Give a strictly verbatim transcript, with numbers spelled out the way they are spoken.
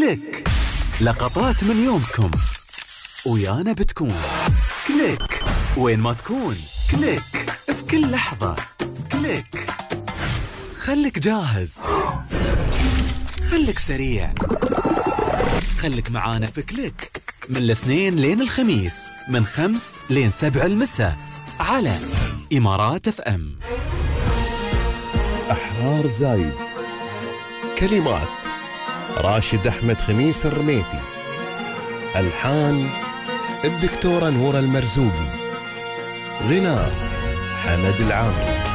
كليك، لقطات من يومكم ويانا بتكون كليك وين ما تكون. كليك في كل لحظة. كليك خليك جاهز، خليك سريع، خليك معانا في كليك من الاثنين لين الخميس من خمس لين سبع المساء على إمارات اف ام. أحرار زايد. كلمات راشد أحمد خميس الرميتي. ألحان الدكتورة نورة المرزوقي. غناء حمد العامري.